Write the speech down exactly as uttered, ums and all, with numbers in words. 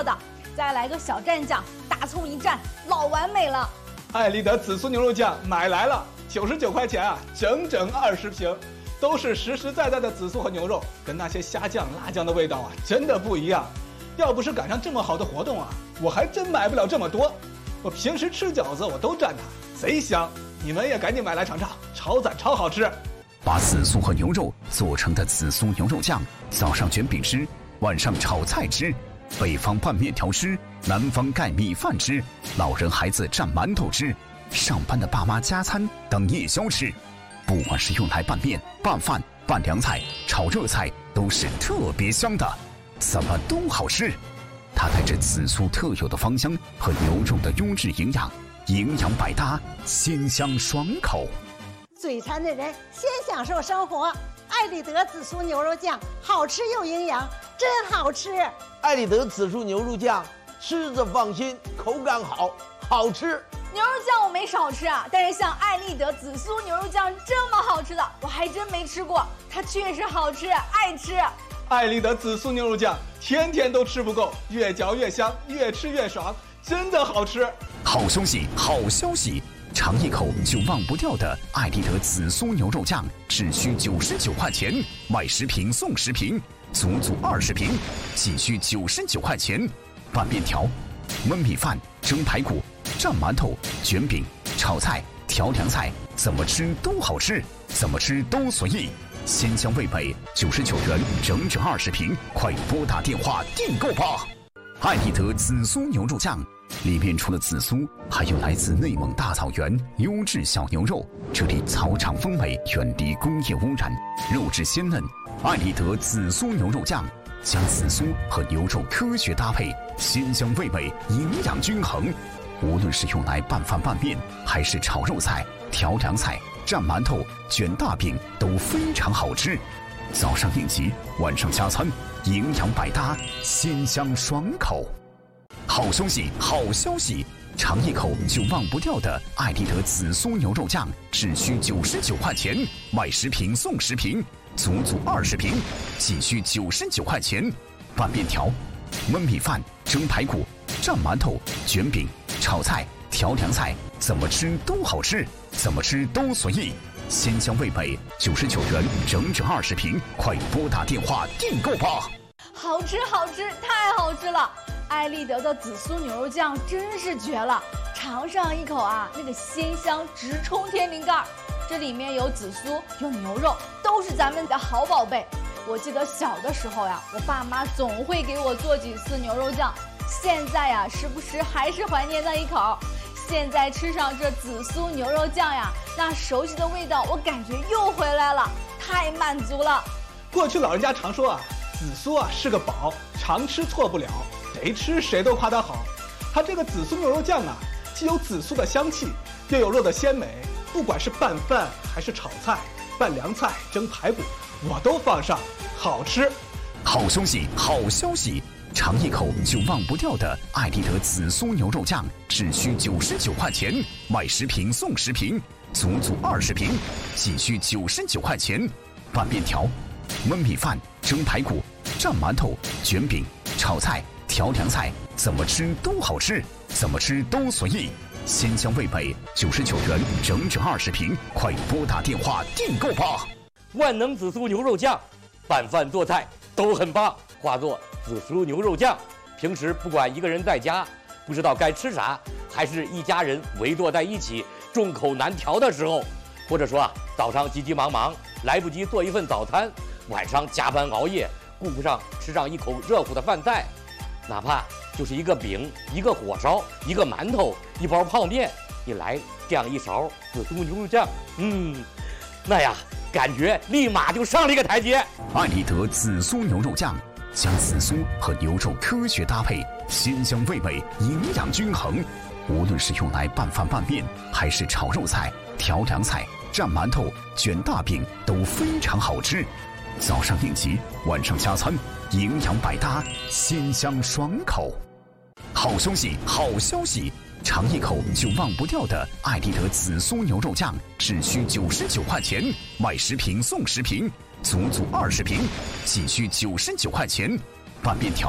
要的，再来个小蘸酱，大葱一蘸，老完美了。 爱立德紫苏牛肉酱买来了，九十九块钱啊，整整二十瓶，都是实实在在的紫苏和牛肉，跟那些虾酱、辣酱的味道啊，真的不一样。要不是赶上这么好的活动啊，我还真买不了这么多。我平时吃饺子我都蘸它，贼香。你们也赶紧买来尝尝，超赞超好吃。 把紫苏和牛肉做成的紫苏牛肉酱，早上卷饼吃，晚上炒菜吃，北方拌面条吃，南方盖米饭吃，老人孩子蘸馒头吃，上班的爸妈加餐当夜宵吃。不管是用来拌面、拌饭、拌凉菜、炒热菜，都是特别香的，怎么都好吃。它带着紫苏特有的芳香和牛肉的优质营养，营养百搭，鲜香爽口。 嘴馋的人先享受生活。爱立德紫苏牛肉酱好吃又营养，真好吃。 爱立德紫苏牛肉酱吃着放心，口感好，好吃。 牛肉酱我没少吃啊，但是像爱立德紫苏牛肉酱这么好吃的，我还真没吃过。它确实好吃，爱吃。 爱立德紫苏牛肉酱天天都吃不够，越嚼越香，越吃越爽，真的好吃。 好消息，好消息！尝一口就忘不掉的爱立德紫苏牛肉酱，只需九十九块钱，买十瓶送十瓶，足足二十瓶，仅需九十九块钱。拌面条、焖米饭、蒸排骨、蘸馒头、卷饼、炒菜、调凉菜，怎么吃都好吃，怎么吃都随意。鲜香味美，九十九元，整整二十瓶，快拨打电话订购吧！爱立德紫苏牛肉酱。里面除了紫苏，还有来自内蒙大草原优质小牛肉，这里草场丰美，远离工业污染，肉质鲜嫩。爱立德紫苏牛肉酱将紫苏和牛肉科学搭配，鲜香味美，营养均衡。无论是用来拌饭拌面，还是炒肉菜、调凉菜、蘸馒头、卷大饼，都非常好吃。早上应急，晚上加餐，营养百搭，鲜香爽口。好消息，好消息！尝一口就忘不掉的爱立德紫苏牛肉酱，只需九十九块钱，买十瓶送十瓶，足足二十瓶，仅需九十九块钱。拌面条、焖米饭、蒸排骨、蘸馒头、卷饼、炒菜、调凉菜，怎么吃都好吃，怎么吃都随意。鲜香味美，九十九元，整整二十瓶，快拨打电话订购吧！ 好吃，好吃，太好吃了！爱立德的紫苏牛肉酱真是绝了，尝上一口啊，那个鲜香直冲天灵盖。这里面有紫苏，有牛肉，都是咱们的好宝贝。我记得小的时候呀，我爸妈总会给我做几次牛肉酱，现在呀，时不时还是怀念那一口。现在吃上这紫苏牛肉酱呀，那熟悉的味道我感觉又回来了，太满足了。 过去老人家常说啊，紫苏啊是个宝，常吃错不了。谁吃谁都夸它好，它这个紫苏牛肉酱啊，既有紫苏的香气，又有肉的鲜美，不管是拌饭还是炒菜、拌凉菜、蒸排骨，我都放上，好吃。 好消息，好消息！尝一口就忘不掉的爱立德紫苏牛肉酱，只需九十九块钱，买十瓶送十瓶，足足二十瓶，仅需九十九块钱。拌面条、焖米饭、蒸排骨、蘸馒头、卷饼、炒菜、调凉菜，怎么吃都好吃，怎么吃都随意。鲜香味美，九十九元，整整二十瓶，快拨打电话订购吧！ 万能紫苏牛肉酱，拌饭做菜都很棒，化作紫苏牛肉酱。平时不管一个人在家，不知道该吃啥，还是一家人围坐在一起，众口难调的时候，或者说啊，早上急急忙忙来不及做一份早餐，晚上加班熬夜，顾不上吃上一口热乎的饭菜。哪怕就是一个饼、一个火烧、一个馒头、一包泡面，你来这样一勺紫苏牛肉酱，嗯，那呀，感觉立马就上了一个台阶。 爱立德紫苏牛肉酱将紫苏和牛肉科学搭配，鲜香味美，营养均衡。无论是用来拌饭拌面，还是炒肉菜、调凉菜、蘸馒头、卷大饼，都非常好吃。早上应急，晚上加餐，营养百搭，鲜香爽口。好消息，好消息！尝一口就忘不掉的爱立德紫苏牛肉酱，只需九十九块钱，买十瓶送十瓶，足足二十瓶，仅需九十九块钱。拌面条、